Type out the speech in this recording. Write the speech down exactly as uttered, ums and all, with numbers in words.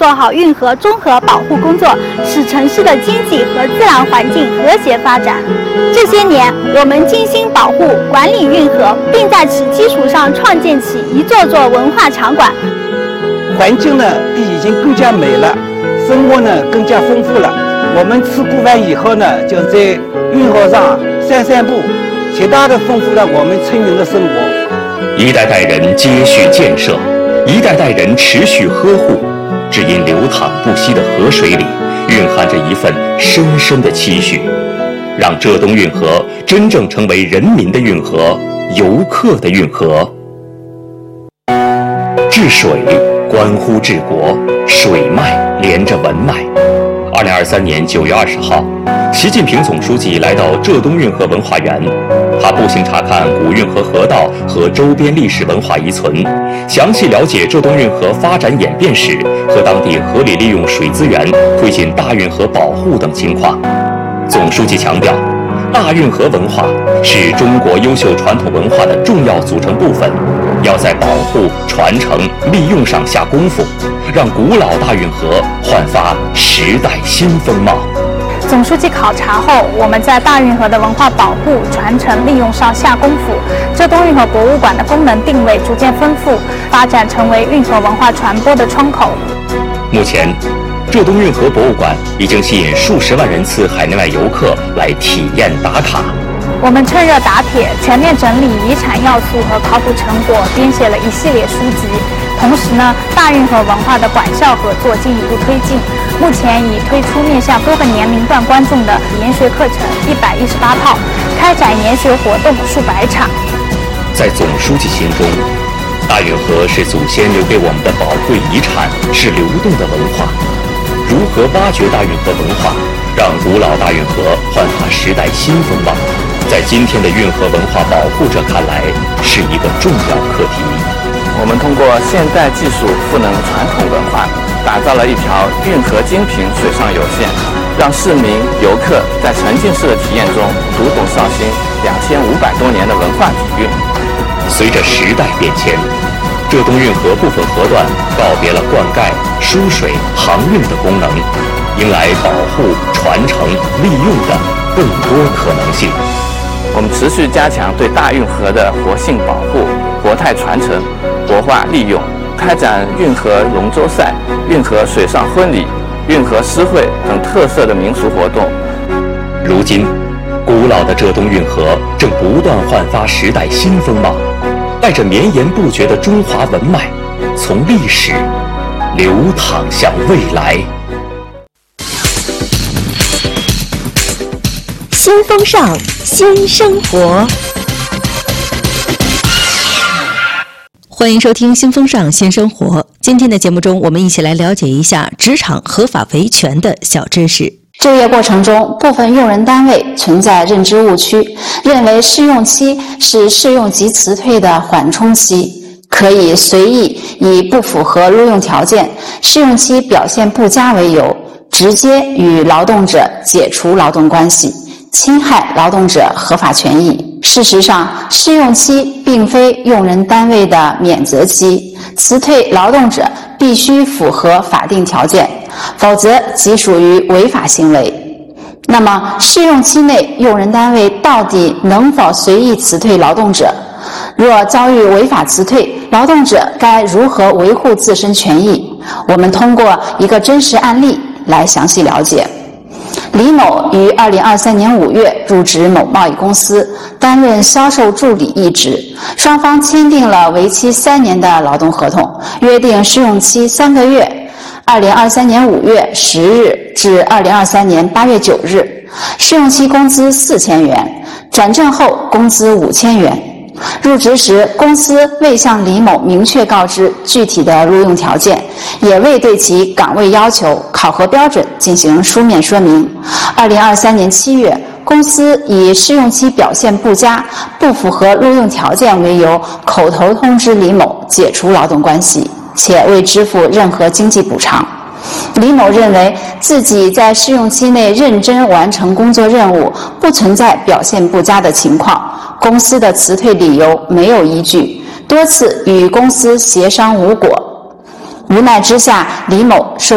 做好运河综合保护工作，使城市的经济和自然环境和谐发展。这些年，我们精心保护管理运河，并在此基础上创建起一座座文化场馆。 环境呢已经更加美了，生活呢更加丰富了。我们吃过饭以后呢，就在运河上散散步，极大的丰富了我们村民的生活。 一代代人接续建设，一代代人持续呵护，只因流淌不息的河水里蕴含着一份深深的期许，让浙东运河真正成为人民的运河，游客的运河。治水关乎治国，水脉连着文脉。二零二三年九月二十号，习近平总书记来到浙东运河文化园，他步行查看古运河河道和周边历史文化遗存，详细了解浙东运河发展演变史和当地合理利用水资源、推进大运河保护等情况。总书记强调，大运河文化是中国优秀传统文化的重要组成部分，要在保护、传承、利用上下功夫，让古老大运河焕发时代新风貌。 总书记考察后，我们在大运河的文化保护、传承、利用上下功夫。浙东运河博物馆的功能定位逐渐丰富，发展成为运河文化传播的窗口。 目前，浙东运河博物馆已经吸引数十万人次海内外游客来体验打卡。 我们趁热打铁，全面整理遗产要素和考古成果，编写了一系列书籍。同时呢，大运河文化的馆校合作进一步推进，目前已推出面向多个年龄段观众的研学课程一百一十八套，开展研学活动数百场。 在总书记心中，大运河是祖先留给我们的宝贵遗产，是流动的文化。如何挖掘大运河文化，让古老大运河焕发时代新风貌，在今天的运河文化保护者看来是一个重要课题。 我们通过现代技术赋能传统文化，打造了一条运河精品水上有线，让市民游客在沉浸式的体验中读懂绍兴两千五百多年的文化底蕴。 随着时代变迁，浙东运河部分河段告别了灌溉、输水、航运的功能，迎来保护、传承、利用的更多可能性。 我们持续加强对大运河的活性保护、活态传承、活化利用，开展运河龙舟赛、运河水上婚礼、运河诗会等特色的民俗活动。 如今，古老的浙东运河正不断焕发时代新风貌，带着绵延不绝的中华文脉，从历史流淌向未来。 新风尚，新生活。欢迎收听新风尚新生活。今天的节目中，我们一起来了解一下职场合法维权的小知识。 就业过程中，部分用人单位存在认知误区，认为试用期是试用及辞退的缓冲期，可以随意以不符合录用条件、试用期表现不佳为由，直接与劳动者解除劳动关系，侵害劳动者合法权益。事实上，试用期并非用人单位的免责期，辞退劳动者必须符合法定条件，否则即属于违法行为。那么，试用期内用人单位到底能否随意辞退劳动者？若遭遇违法辞退，劳动者该如何维护自身权益？我们通过一个真实案例来详细了解。李某于二零二三年五月入职某贸易公司，担任销售助理一职，双方签订了为期三年的劳动合同，约定试用期三个月，二零二三年五月十日至二零二三年八月九日，试用期工资四千元，转正后工资五千元。入职时，公司未向李某明确告知具体的录用条件，也未对其岗位要求、考核标准进行书面说明。二零二三年七月，公司以试用期表现不佳、不符合录用条件为由，口头通知李某解除劳动关系，且未支付任何经济补偿。李某认为自己在试用期内认真完成工作任务，不存在表现不佳的情况，公司的辞退理由没有依据，多次与公司协商无果。无奈之下，李某受